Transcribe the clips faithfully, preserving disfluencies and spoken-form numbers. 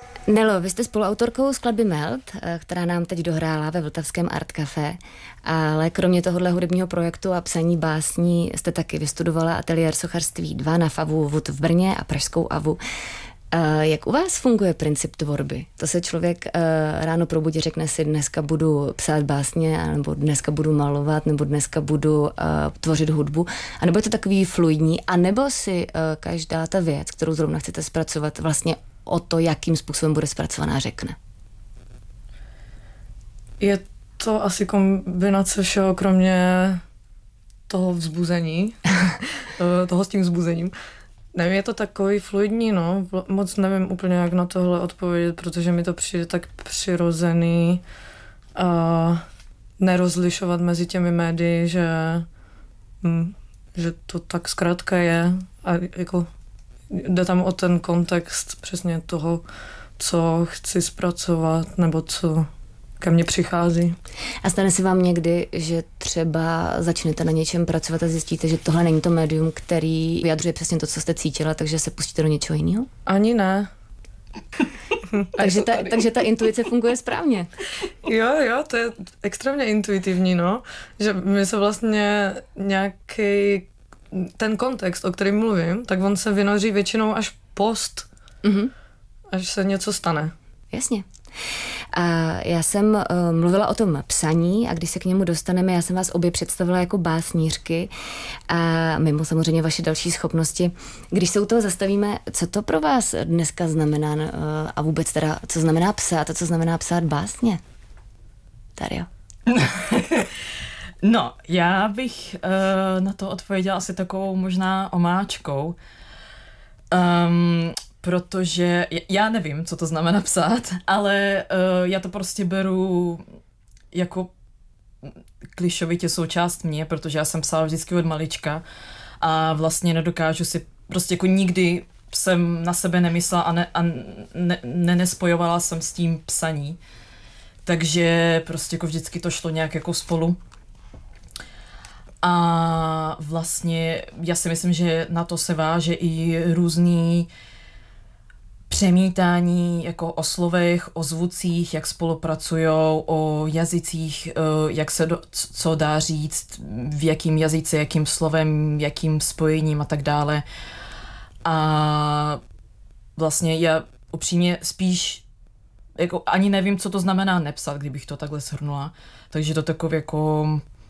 Nelo, vy jste spoluautorkou skladby Melt, která nám teď dohrála ve Vltavském Art Café, ale kromě tohohle hudebního projektu a psaní básní jste taky vystudovala ateliér sochařství dva na FAVu V U T v Brně a Pražskou A V U. Jak u vás funguje princip tvorby? To se člověk ráno probudí, řekne si, dneska budu psát básně, nebo dneska budu malovat, nebo dneska budu tvořit hudbu, anebo je to takový fluidní, anebo si každá ta věc, kterou zrovna chcete zpracovat, vlastně o to, jakým způsobem bude zpracovaná, řekne? Je to asi kombinace všeho, kromě toho vzbuzení, toho s tím vzbuzením. Nevím, je to takový fluidní, no. Moc nevím úplně, jak na tohle odpovědět, protože mi to přijde tak přirozený a nerozlišovat mezi těmi médii, že, hm, že to tak zkrátka je a jako jde tam o ten kontext přesně toho, co chci zpracovat, nebo co ke mně přichází. A stane se vám někdy, že třeba začnete na něčem pracovat a zjistíte, že tohle není to médium, který vyjadřuje přesně to, co jste cítila, takže se pustíte do něčeho jiného? Ani ne. takže, ta, takže ta intuice funguje správně. Jo, jo, to je extrémně intuitivní, no. Že my se vlastně nějaký ten kontext, o kterém mluvím, tak on se vynoří většinou až post, mm-hmm. až se něco stane. Jasně. A já jsem uh, mluvila o tom psaní a když se k němu dostaneme, já jsem vás obě představila jako básnířky a mimo samozřejmě vaše další schopnosti. Když se u toho zastavíme, co to pro vás dneska znamená uh, a vůbec teda, co znamená psát a co znamená psát básně? Dario. No, já bych uh, na to odpověděla asi takovou možná omáčkou. Um, Protože já nevím, co to znamená psát, ale uh, já to prostě beru jako klišovitě součást mě, protože já jsem psala vždycky od malička a vlastně nedokážu si, prostě jako nikdy jsem na sebe nemyslela a, ne, a ne, ne, nespojovala jsem s tím psaní. Takže prostě jako vždycky to šlo nějak jako spolu. A vlastně já si myslím, že na to se váže i různý přemítání jako o slovech, o zvucích, jak spolupracujou, o jazycích, jak se do, co dá říct, v jakým jazyce, jakým slovem, jakým spojením a tak dále. A vlastně já upřímně spíš jako ani nevím, co to znamená nepsat, kdybych to takhle shrnula. Takže to takové jako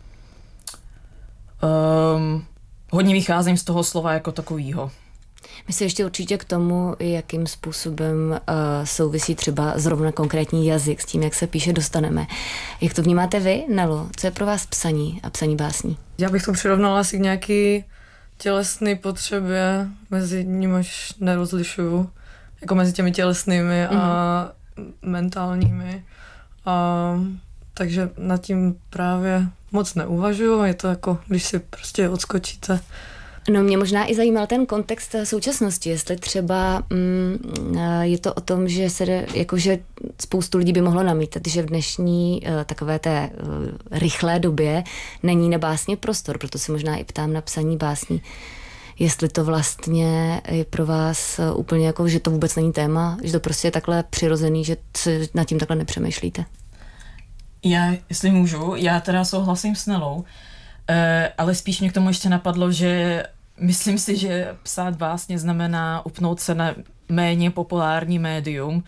um, hodně vycházím z toho slova jako takovýho. My se ještě určitě k tomu, jakým způsobem uh, souvisí třeba zrovna konkrétní jazyk s tím, jak se píše, dostaneme. Jak to vnímáte vy, Nelo? Co je pro vás psaní a psaní básní? Já bych to přirovnala asi k nějaký tělesné potřebě, mezi nimiž nerozlišuju, jako mezi těmi tělesnými mm-hmm. a mentálními. A, takže nad tím právě moc neuvažuju. Je to jako, když si prostě odskočíte. No, mě možná i zajímal ten kontext současnosti, jestli třeba mm, je to o tom, že se jakože spoustu lidí by mohlo namítat, že v dnešní uh, takové té uh, rychlé době není na básně prostor, proto se možná i ptám na psaní básní, jestli to vlastně je pro vás úplně jako, že to vůbec není téma, že to prostě je takhle přirozený, že nad tím takhle nepřemýšlíte. Já, jestli můžu, já teda souhlasím s Nelou, uh, ale spíš mě k tomu ještě napadlo, že myslím si, že psát básně znamená upnout se na méně populární médium.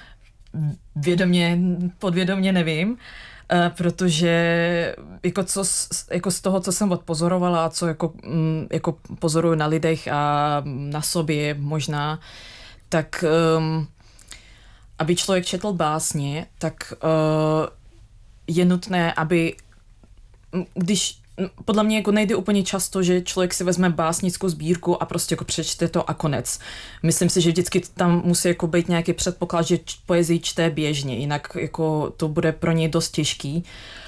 Vědomě, podvědomě nevím, protože jako, co, jako z toho, co jsem odpozorovala, co jako, jako pozoruju na lidech a na sobě možná, tak um, aby člověk četl básně, tak uh, je nutné, aby když podle mě jako nejde úplně často, že člověk si vezme básnickou sbírku a prostě jako přečte to a konec. Myslím si, že vždycky tam musí jako být nějaký předpoklad, že poezii čte běžně, jinak jako to bude pro něj dost těžký.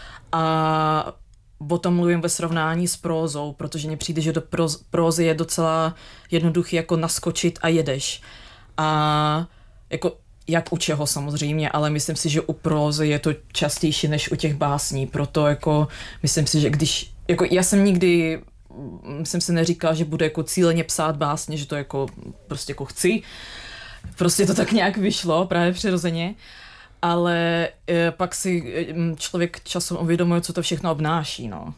A o tom mluvím ve srovnání s prózou, protože mně přijde, že do prózy je docela jednoduchý jako naskočit a jedeš. A jako jak u čeho samozřejmě, ale myslím si, že u prózy je to častější než u těch básní, proto jako myslím si, že když, jako já jsem nikdy, jsem si neříkala, že budu jako cíleně psát básně, že to jako prostě jako chci, prostě to tak nějak vyšlo, právě přirozeně. Ale e, pak si e, člověk časem uvědomuje, co to všechno obnáší, no.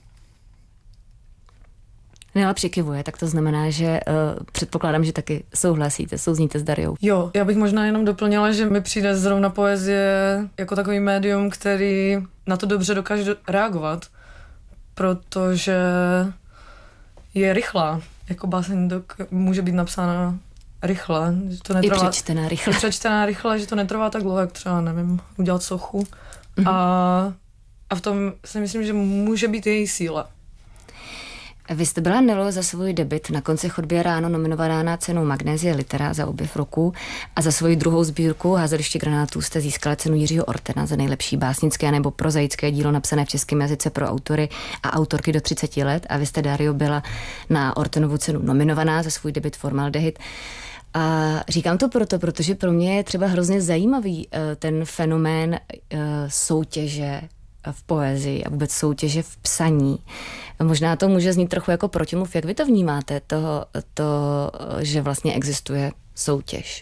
Nela přikivuje, tak to znamená, že uh, předpokládám, že taky souhlasíte, souzníte s Dariou. Jo, já bych možná jenom doplnila, že mi přijde zrovna poezie jako takový médium, který na to dobře dokáže reagovat, protože je rychlá. Jako báseň dok- může být napsána rychle. Že to netrvá, I přečtená rychle. I přečtená rychle, že to netrvá tak dlouho, jak třeba, nevím, udělat sochu. Mhm. A, a v tom si myslím, že může být její síla. Vy jste byla, Nelo, za svůj debut Na konci chodby ráno nominovaná na cenu Magnézie litera za objev roku a za svoji druhou sbírku Házeliště granátů jste získala cenu Jiřího Ortena za nejlepší básnické nebo prozaické dílo napsané v českém jazyce pro autory a autorky do třiceti let a vy jste, Dario, byla na Ortenovu cenu nominovaná za svůj debut Formaldehyd. A říkám to proto, protože pro mě je třeba hrozně zajímavý ten fenomén soutěže v poezii a vůbec soutěže v psaní. Možná to může znít trochu jako protimluv. Jak vy to vnímáte, toho, to, že vlastně existuje soutěž?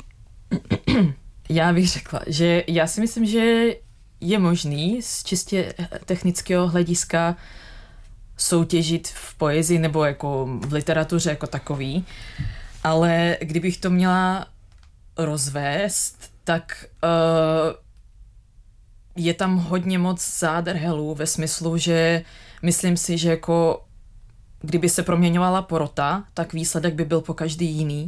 Já bych řekla, že já si myslím, že je možný z čistě technického hlediska soutěžit v poezii nebo jako v literatuře jako takový, ale kdybych to měla rozvést, tak uh, je tam hodně moc zádrhelů ve smyslu, že myslím si, že jako kdyby se proměňovala porota, tak výsledek by byl po každý jiný,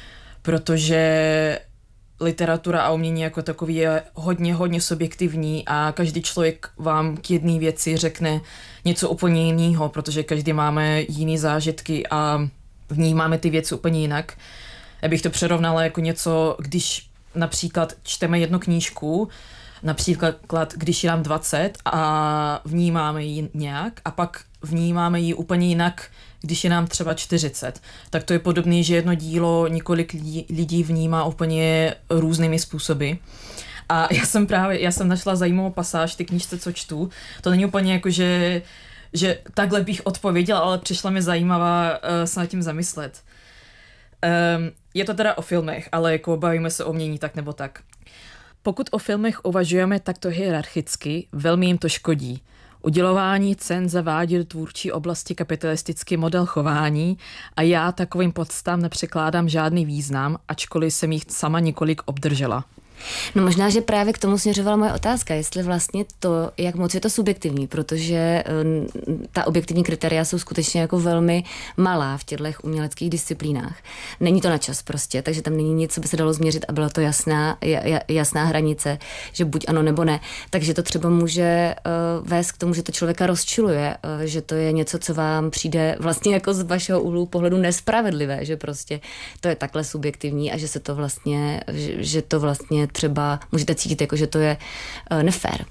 protože literatura a umění jako takový je hodně, hodně subjektivní a každý člověk vám k jedné věci řekne něco úplně jiného, protože každý máme jiný zážitky a vnímáme ty věci úplně jinak. Já bych to přerovnala jako něco, když například čteme jednu knížku, například, když je nám dvacet a vnímáme ji nějak a pak vnímáme ji úplně jinak, když je nám třeba čtyřicet. Tak to je podobné, že jedno dílo několik lidí, lidí vnímá úplně různými způsoby. A já jsem právě, já jsem našla zajímavou pasáž v té knížce, co čtu. To není úplně jako, že, že takhle bych odpověděla, ale přišla mi zajímavá uh, se nad tím zamyslet. Um, je to teda o filmech, ale jako bavíme se o umění tak nebo tak. Pokud o filmech uvažujeme takto hierarchicky, velmi jim to škodí. Udělování cen zavádí do tvůrčí oblasti kapitalistický model chování a já takovým podstám nepřekládám žádný význam, ačkoliv jsem jich sama několik obdržela. No možná, že právě k tomu směřovala moje otázka, jestli vlastně to, jak moc je to subjektivní, protože um, ta objektivní kritéria jsou skutečně jako velmi malá v těchto uměleckých disciplínách. Není to na čas prostě, takže tam není nic, co by se dalo změřit a byla to jasná, jasná hranice, že buď ano nebo ne. Takže to třeba může uh, vést k tomu, že to člověka rozčiluje, uh, že to je něco, co vám přijde vlastně jako z vašeho úhlu pohledu nespravedlivé, že prostě to je takhle subjektivní a že se to vlastně, že, že to vlastně třeba můžete cítit, jako, že to je uh, nefér.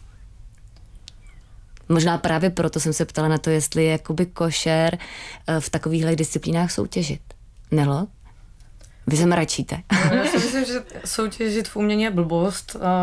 Možná právě proto jsem se ptala na to, jestli je jakoby košer uh, v takovýchhle disciplínách soutěžit. Nelo? Vy se mračíte. No, já si myslím, že soutěžit v umění je blbost a,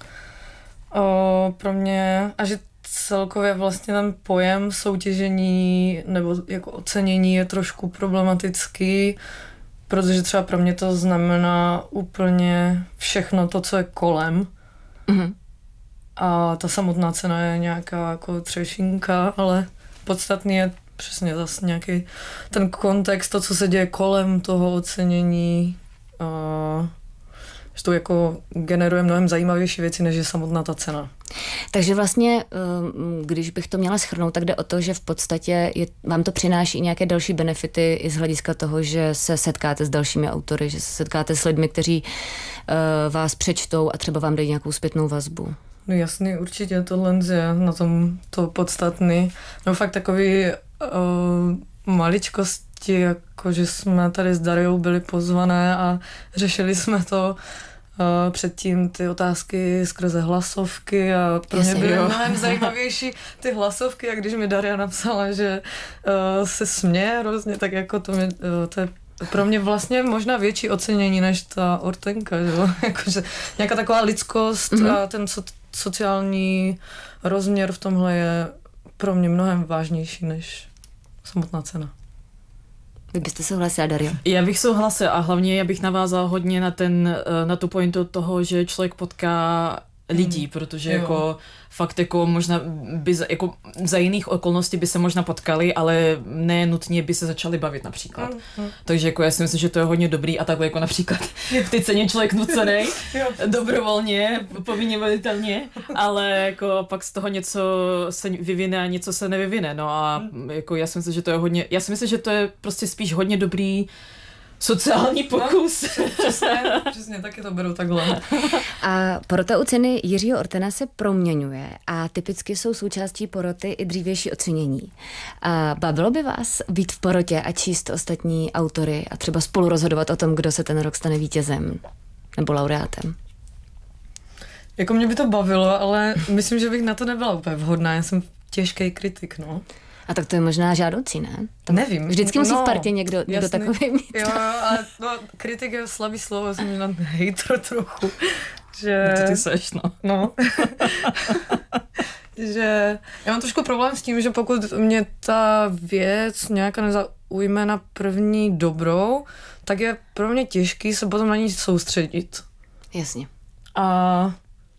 a pro mě, a že celkově vlastně ten pojem soutěžení nebo jako ocenění je trošku problematický, protože třeba pro mě to znamená úplně všechno to, co je kolem. Mm-hmm. A ta samotná cena je nějaká jako třešinka, ale podstatný je přesně zase nějaký ten kontext, to, co se děje kolem toho ocenění. A že to jako generuje mnohem zajímavější věci, než je samotná ta cena. Takže vlastně, když bych to měla shrnout, tak jde o to, že v podstatě je, vám to přináší nějaké další benefity i z hlediska toho, že se setkáte s dalšími autory, že se setkáte s lidmi, kteří uh, vás přečtou a třeba vám dají nějakou zpětnou vazbu. No jasný, určitě tohle je na tom to podstatný. No fakt takový uh, maličkosti, jako že jsme tady s Dariou byli pozvané a řešili jsme to Uh, předtím ty otázky skrze hlasovky a pro mě byly mnohem zajímavější ty hlasovky, jak když mi Daria napsala, že uh, se směje hrozně, tak jako to, mě, uh, to je pro mě vlastně možná větší ocenění než ta Ortenka, že? Jakože nějaká taková lidskost mm-hmm. a ten so, sociální rozměr v tomhle je pro mě mnohem vážnější než samotná cena. Vy byste souhlasila, Dario? Já bych souhlasila a hlavně já bych navázal hodně na ten, na tu pointu toho, že člověk potká lidí, hmm. protože jo. jako fakt jako možná by za, jako za jiných okolností by se možná potkali, ale ne nutně by se začali bavit například. Hmm. Hmm. Takže jako já si myslím, že to je hodně dobrý a takhle jako například v té ceně člověk nucený, dobrovolně, povinně volitelně, ale jako pak z toho něco se vyvine a něco se nevyvine. No a hmm. jako já si myslím, že to je hodně, já si myslím, že to je prostě spíš hodně dobrý sociální pokus. No, přesně, přesně, taky to beru takhle. A porota u ceny Jiřího Ortena se proměňuje a typicky jsou součástí poroty i dřívější ocenění. A bavilo by vás být v porotě a číst ostatní autory a třeba spolu rozhodovat o tom, kdo se ten rok stane vítězem nebo laureátem? Jako mě by to bavilo, ale myslím, že bych na to nebyla úplně vhodná. Já jsem těžký kritik, no. A tak to je možná žádoucí, ne? To Nevím. Vždycky musí no, v partě někdo, někdo takový mít. Jo, ale no, kritik je slabý slovo, jsem možná hejter trochu. Že... To ty seš, no. No. Že já mám trošku problém s tím, že pokud mě ta věc nějaká nezaujme na první dobrou, tak je pro mě těžký se potom na ní soustředit. Jasně. A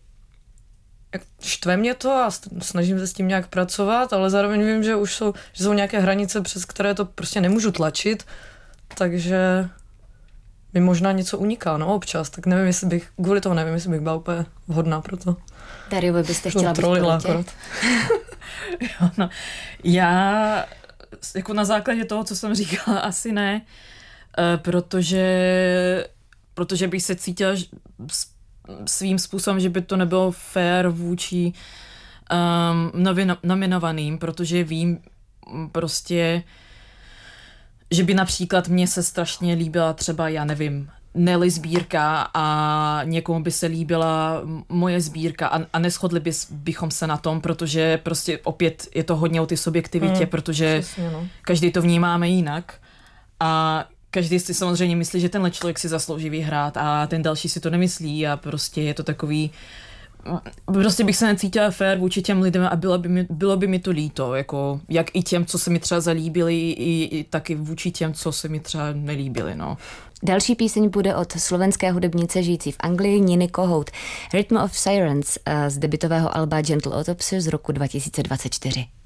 štve mě to a snažím se s tím nějak pracovat, ale zároveň vím, že už jsou, že jsou nějaké hranice, přes které to prostě nemůžu tlačit, takže mi možná něco uniká, no občas, tak nevím, jestli bych, kvůli toho nevím, jestli bych byla úplně vhodná pro to. Dario, vy byste chtěla být v porotě? Jo, no. Já jako na základě toho, co jsem říkala, asi ne, protože, protože bych se cítila svým způsobem, že by to nebylo fair vůči um, novin- nominovaným, protože vím prostě, že by například mně se strašně líbila třeba, já nevím, Nelly sbírka a někomu by se líbila moje sbírka a, a neshodli bys, bychom se na tom, protože prostě opět je to hodně o ty subjektivitě, mm, protože přesně, no. Každý to vnímáme jinak a každý si samozřejmě myslí, že tenhle člověk si zaslouží vyhrát a ten další si to nemyslí a prostě je to takový, prostě bych se necítila fér vůči těm lidem a bylo by mi, bylo by mi to líto, jako jak i těm, co se mi třeba zalíbili, i, i taky vůči těm, co se mi třeba nelíbili, no. Další píseň bude od slovenské hudebnice žijící v Anglii Niny Kohout. Rhythm of Sirens z debutového alba Gentle Autopsy z roku dva tisíce dvacet čtyři.